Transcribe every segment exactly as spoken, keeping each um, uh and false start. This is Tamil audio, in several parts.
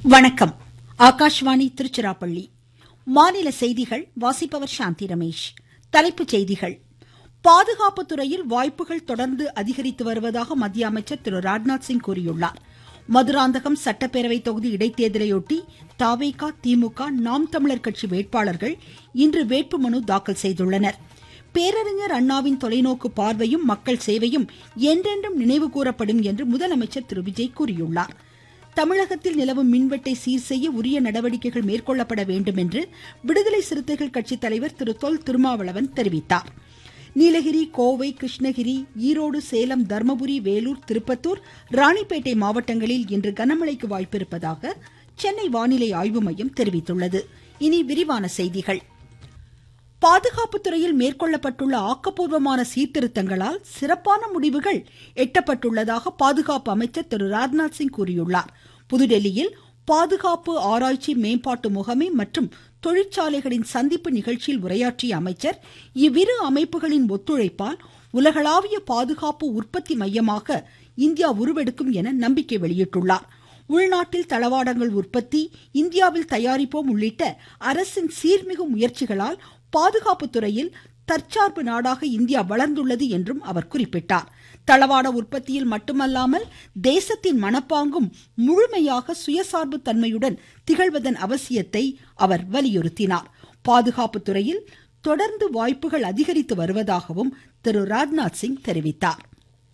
வணக்கம். ஆகாஷ்வாணி திருச்சிராப்பள்ளி. மாநில செய்திகள் வாசிப்பவர் சாந்தி ரமேஷ். தலைப்புச் செய்திகள். பாதுகாப்பு துறையில் வாய்ப்புகள் தொடர்ந்து அதிகரித்து வருவதாக மத்திய அமைச்சர் திரு ராஜ்நாத் சிங் கூறியுள்ளார். மதுராந்தகம் சட்டப்பேரவை தொகுதி இடைத்தேர்தலையொட்டி தவேகா, திமுக, நாம் தமிழர் கட்சி வேட்பாளர்கள் இன்று வேட்புமனு தாக்கல் செய்துள்ளனர். பேரறிஞர் அண்ணாவின் தொலைநோக்கு பார்வையும் மக்கள் சேவையும் என்றென்றும் நினைவு கூறப்படும் என்று முதலமைச்சர் திரு விஜய் கூறியுள்ளார். தமிழகத்தில் நிலவும் மின்வெட்டை சீர் செய்ய உரிய நடவடிக்கைகள் மேற்கொள்ளப்பட வேண்டும் என்று விடுதலை சிறுத்தைகள் கட்சி தலைவர் திரு தொல் திருமாவளவன் தெரிவித்தார். நீலகிரி, கோவை, கிருஷ்ணகிரி, ஈரோடு, சேலம், தர்மபுரி, வேலூர், திருப்பத்தூர், ராணிப்பேட்டை மாவட்டங்களில் இன்று கனமழைக்கு வாய்ப்பிருப்பதாக சென்னை வானிலை ஆய்வு மையம் தெரிவித்துள்ளது. இனி விரிவான செய்திகள். பாதுகாப்பு துறையில் மேற்கொள்ளப்பட்டுள்ள ஆக்கப்பூர்வமான சீர்திருத்தங்களால் சிறப்பான முடிவுகள் எட்டப்பட்டுள்ளதாக பாதுகாப்பு அமைச்சர் திரு ராஜ்நாத் சிங் கூறியுள்ளார். புதுடெல்லியில் பாதுகாப்பு ஆராய்ச்சி மேம்பாட்டு முகமை மற்றும் தொழிற்சாலைகளின் சந்திப்பு நிகழ்ச்சியில் உரையாற்றிய அமைச்சர், இவ்விரு அமைப்புகளின் ஒத்துழைப்பால் உலகளாவிய பாதுகாப்பு உற்பத்தி மையமாக இந்தியா உருவெடுக்கும் என நம்பிக்கை வெளியிட்டுள்ளார். உள்நாட்டில் தளவாடங்கள் உற்பத்தி, இந்தியாவில் தயாரிப்போம் உள்ளிட்ட அரசின் சீர்மிகு முயற்சிகளால் பாதுகாப்பு துறையில் தற்சார்பு நாடாக இந்தியா வளர்ந்துள்ளது என்றும் அவர் குறிப்பிட்டார். தளவாட உற்பத்தியில் மட்டுமல்லாமல் தேசத்தின் மனப்பாங்கும் முழுமையாக சுயசார்பு தன்மையுடன் திகழ்வதன் அவசியத்தை அவர் வலியுறுத்தினார். பாதுகாப்பு துறையில் தொடர்ந்து வாய்ப்புகள் அதிகரித்து வருவதாகவும் திரு ராஜ்நாத் சிங் தெரிவித்தார்.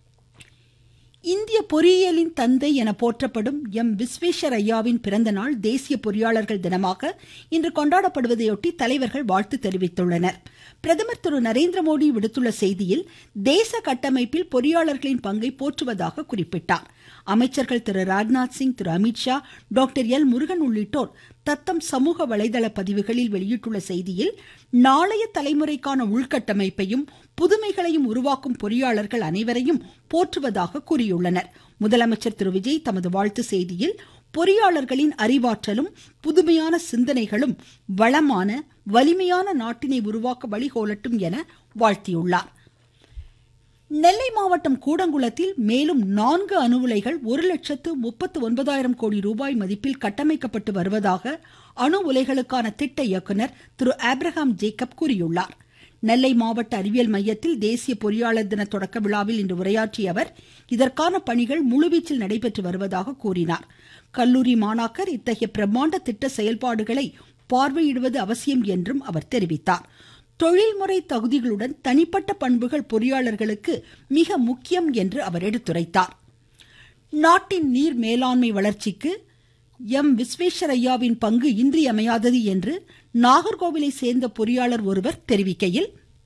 இந்திய பொறியியலின் தந்தை என போற்றப்படும் எம் விஸ்வேஸ்வரய்யாவின் பிறந்த நாள் தேசிய பொறியாளர்கள் தினமாக இன்று கொண்டாடப்படுவதையொட்டி தலைவர்கள் வாழ்த்து தெரிவித்துள்ளனர். பிரதமர் திரு நரேந்திர மோடி விடுத்துள்ள செய்தியில் தேச கட்டமைப்பில் பொறியாளர்களின் பங்கை போற்றுவதாக குறிப்பிட்டார். அமைச்சர்கள் திரு ராஜ்நாத் சிங், திரு அமித்ஷா, டாக்டர் எல் முருகன் உள்ளிட்டோர் தத்தம் சமூக வலைதள பதிவுகளில் வெளியிட்டுள்ள செய்தியில் நாளைய தலைமுறைக்கான உள்கட்டமைப்பையும் புதுமைகளையும் உருவாக்கும் பொறியாளர்கள் அனைவரையும் போற்றுவதாக கூறியுள்ளனர். முதலமைச்சர் திரு விஜய் தமது வாழ்த்து செய்தியில் பொறியாளர்களின் அறிவாற்றலும் புதுமையான சிந்தனைகளும் வளமான வலிமையான நாட்டினை உருவாக்க வழிகோலட்டும் என வாழ்த்தியுள்ளார். நெல்லை மாவட்டம் கூடங்குளத்தில் மேலும் நான்கு அணு உலைகள் ஒரு லட்சத்து முப்பத்து ஒன்பதாயிரம் கோடி ரூபாய் மதிப்பில் கட்டமைக்கப்பட்டு வருவதாக அணு உலைகளுக்கான திட்ட இயக்குனர் திரு ஆப்ரஹாம் ஜேக்கப் கூறியுள்ளார். நெல்லை மாவட்ட அறிவியல் மையத்தில் தேசிய பொறியாளர் தின தொடக்க விழாவில் இன்று உரையாற்றிய அவர் இதற்கான பணிகள் முழுவீச்சில் நடைபெற்று வருவதாக கூறினார். கல்லூரி மாணாக்கர் இத்தகைய பிரம்மாண்ட திட்ட செயல்பாடுகளை பார்வையிடுவது அவசியம் என்றும் அவர் தெரிவித்தார். தொழில்முறை தகுதிகளுடன் தனிப்பட்ட பண்புகள் பொறியாளர்களுக்கு மிக முக்கியம் என்று அவர் எடுத்துரைத்தார். நாட்டின் நீர் மேலாண்மை வளர்ச்சிக்கு எம் விஸ்வேஸ்வரய்யாவின் பங்கு இன்றியமையாதது என்று நாகர்கோவிலை சேர்ந்த பொறியாளர் ஒருவர் தெரிவிக்கையில்,